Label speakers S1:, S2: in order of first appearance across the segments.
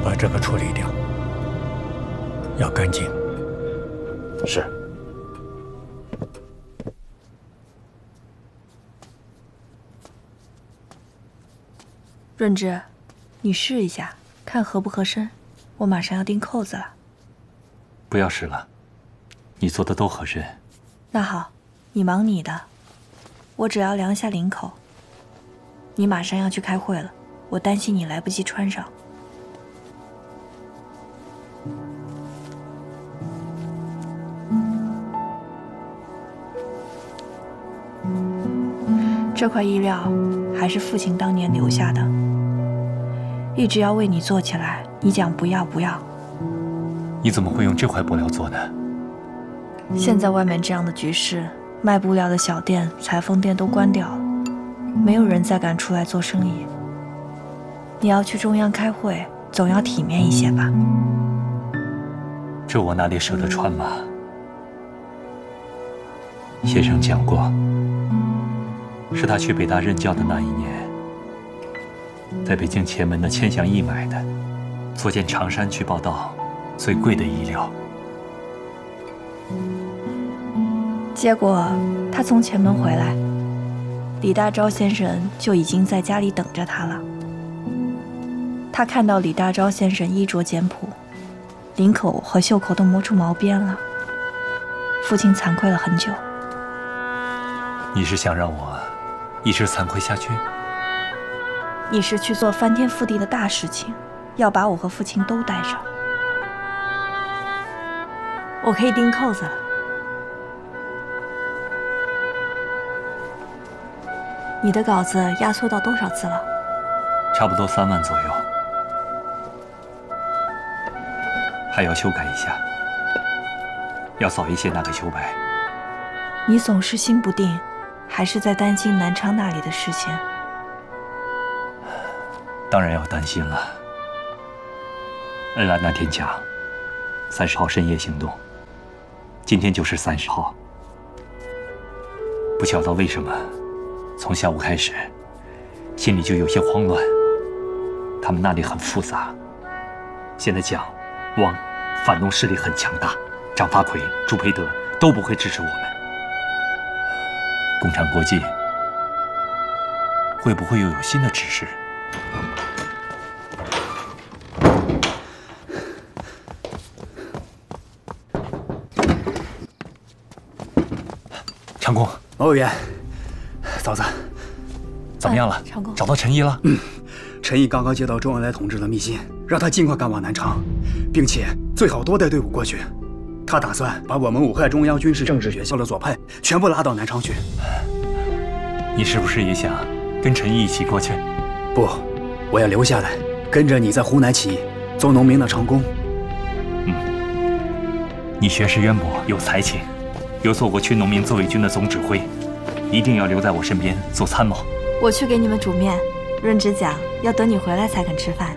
S1: 把这个处理掉，要干净。
S2: 是。
S3: 润之，你试一下，看合不合身。我马上要钉扣子了。
S4: 不要试了，你做的都合身。
S3: 那好，你忙你的，我只要量一下领口。你马上要去开会了，我担心你来不及穿上。这块衣料还是父亲当年留下的，一直要为你做起来，你讲不要不要。
S4: 你怎么会用这块布料做呢？
S3: 现在外面这样的局势，卖布料的小店、裁缝店都关掉了，没有人再敢出来做生意。你要去中央开会，总要体面一些吧？
S4: 这我哪里舍得穿嘛？先生讲过，是他去北大任教的那一年，在北京前门的千祥驿买的，坐舰长山去报道最贵的衣料。
S3: 结果他从前门回来，李大钊先生就已经在家里等着他了。他看到李大钊先生衣着简朴，领口和袖口都磨出毛边了。父亲惭愧了很久。
S4: 你是想让我一直惭愧下去？
S3: 你是去做翻天覆地的大事情，要把我和父亲都带上。我可以钉扣子了。你的稿子压缩到多少字了？
S4: 差不多3万左右，还要修改一下，要扫一些那个修白。
S3: 你总是心不定，还是在担心南昌那里的事情？
S4: 当然要担心了。恩来那天讲，30号深夜行动，今天就是30号。不晓得为什么，从下午开始，心里就有些慌乱。他们那里很复杂。现在讲，汪反动势力很强大，张发奎、朱培德都不会支持我们。共产国际会不会又有新的指示？长工，
S5: 毛委员，嫂子，
S4: 怎么样了？
S3: 长工，
S4: 找到陈毅了？
S5: 陈毅刚刚接到周恩来同志的密信，让他尽快赶往南昌，并且最好多带队伍过去。他打算把我们武汉中央军事政治学校的左派全部拉到南昌去。
S4: 你是不是也想跟陈毅一起过去？
S5: 不，我要留下来，跟着你在湖南起义，做农民的长工。
S4: 你学识渊博，有才情，又做过区农民自卫军的总指挥，一定要留在我身边做参谋。
S3: 我去给你们煮面。润之讲要等你回来才肯吃饭。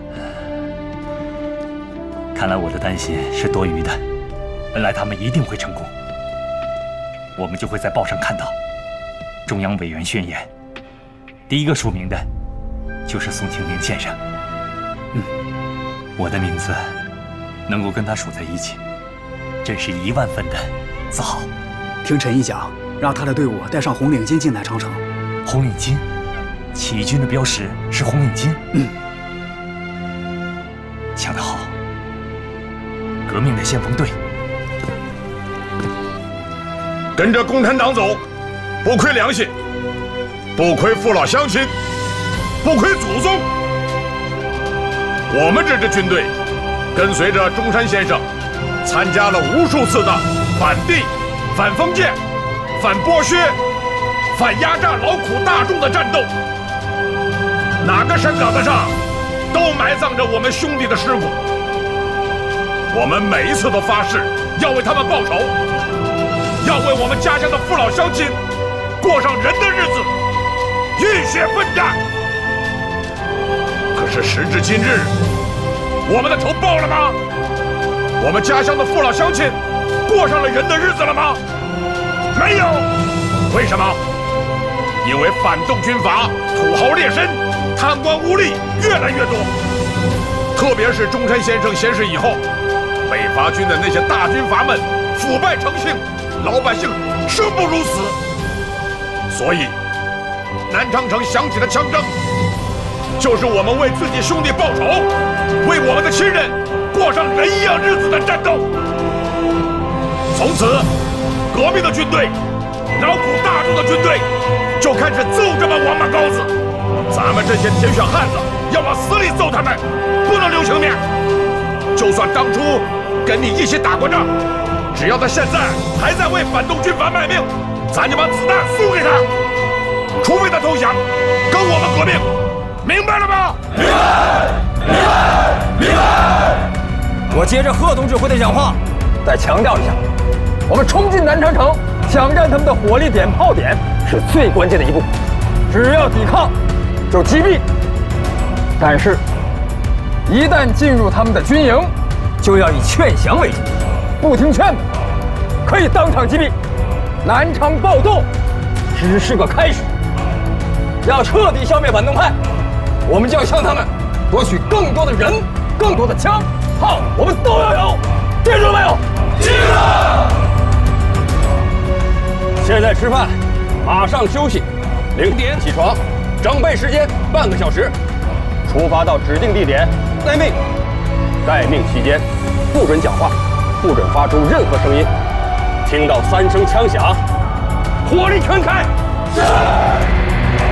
S4: 看来我的担心是多余的，恩来他们一定会成功。我们就会在报上看到中央委员宣言，第一个署名的就是宋庆龄先生。我的名字能够跟他数在一起，真是1万分的自豪。
S5: 听陈毅讲，让他的队伍带上红领巾进南昌城。
S4: 红领巾，起义军的标识是红领巾。想得好，革命的先锋队。
S2: 跟着共产党走，不亏良心，不亏父老乡亲，不亏祖宗。我们这支军队跟随着中山先生，参加了无数次的反帝、反封建、反剥削、反压榨劳苦大众的战斗，哪个山岗子上都埋葬着我们兄弟的尸骨。我们每一次都发誓要为他们报仇，要为我们家乡的父老乡亲过上人的日子，浴血奋战。可是时至今日，我们的仇报了吗？我们家乡的父老乡亲过上了人的日子了吗？没有。为什么？因为反动军阀、土豪劣绅、贪官污吏越来越多， 特别是中山先生仙逝以后，北伐军的那些大军阀们腐败成性，老百姓生不如死。所以，南昌城响起的枪声，就是我们为自己兄弟报仇，为我们的亲人过上人一样日子的战斗。从此，革命的军队，劳苦大众的军队，就开始揍这帮王八羔子。咱们这些铁血汉子要往死里揍他们，不能留情面。就算当初跟你一起打过仗，只要他现在还在为反动军阀卖命，咱就把子弹输给他，除非他投降，跟我们革命，明白了吗？明白，明白，明白。
S6: 我接着贺同志回的讲话，再强调一下，我们冲进南昌城，抢占他们的火力点、炮点，是最关键的一步。只要抵抗，就击毙。但是，一旦进入他们的军营，就要以劝降为主，不听劝的，可以当场击毙。南昌暴动只是个开始，要彻底消灭反动派，我们就要向他们夺取更多的人、更多的枪、炮，我们都要有，记住了没有？记住了。现在吃饭，马上休息，0点起床，整备时间半个小时，出发到指定地点待命。待命期间，不准讲话，不准发出任何声音。听到3声枪响，火力全开。是。